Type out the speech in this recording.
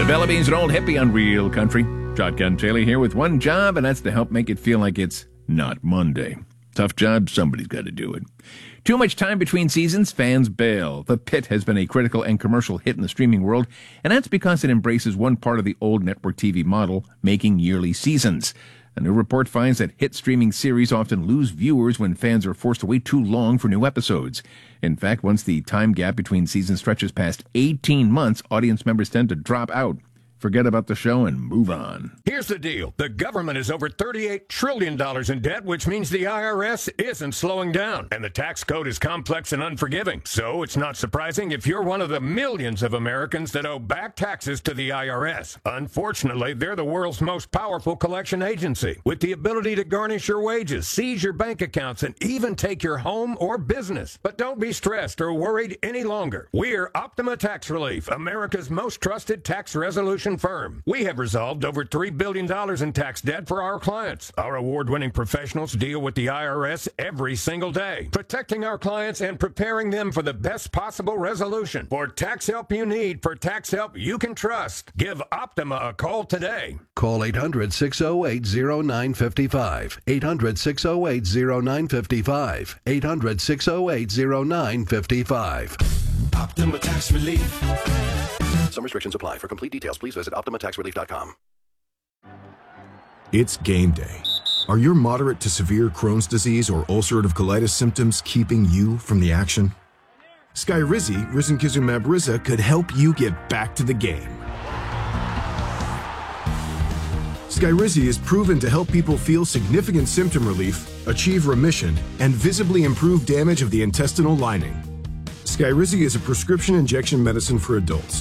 Bellamy's an old hippie on Real Country. Shotgun Taylor here with one job, and that's to help make it feel like it's not Monday. Tough job, somebody's got to do it. Too much time between seasons, fans bail. The Pit has been a critical and commercial hit in the streaming world, and that's because it embraces one part of the old network TV model, making yearly seasons. A new report finds that hit streaming series often lose viewers when fans are forced to wait too long for new episodes. In fact, once the time gap between seasons stretches past 18 months, audience members tend to drop out, forget about the show, and move on. Here's the deal. The government is over $38 trillion in debt, which means the IRS isn't slowing down. And the tax code is complex and unforgiving. So it's not surprising if you're one of the millions of Americans that owe back taxes to the IRS. Unfortunately, they're the world's most powerful collection agency, with the ability to garnish your wages, seize your bank accounts, and even take your home or business. But don't be stressed or worried any longer. We're Optima Tax Relief, America's most trusted tax resolution firm. We have resolved over $3 billion in tax debt for our clients. Our award-winning professionals deal with the IRS every single day, protecting our clients and preparing them for the best possible resolution. For tax help you need, for tax help you can trust, give Optima a call today. Call 800-608-0955. 800-608-0955. 800-608-0955. Optima Tax Relief. Some restrictions apply. For complete details, please visit OptimaTaxRelief.com. It's game day. Are your moderate to severe Crohn's disease or ulcerative colitis symptoms keeping you from the action? Skyrizi, risankizumab Riza, could help you get back to the game. Skyrizi is proven to help people feel significant symptom relief, achieve remission, and visibly improve damage of the intestinal lining. Skyrizi is a prescription injection medicine for adults.